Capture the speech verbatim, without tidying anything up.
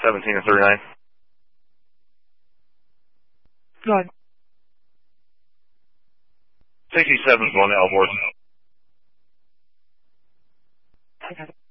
seventeen and thirty-nine. Go ahead. sixty-seven is going to Elborn. I got it.